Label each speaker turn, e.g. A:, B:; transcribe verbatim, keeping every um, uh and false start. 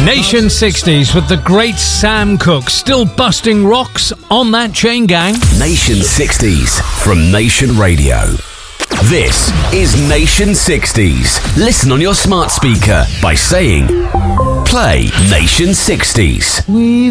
A: Nation sixties with the great Sam Cooke, still busting rocks on that chain gang.
B: Nation sixties from Nation Radio. This is Nation sixties. Listen on your smart speaker by saying, play Nation sixties.
A: We